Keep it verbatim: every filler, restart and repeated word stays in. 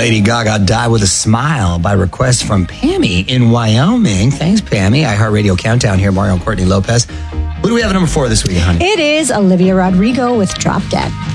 Lady Gaga, Die With a Smile, by request from Pammy in Wyoming. Thanks, Pammy. iHeartRadio Countdown here, Mario and Courtney Lopez. Who do we have at number four this week, honey? It is Olivia Rodrigo with Drop Dead.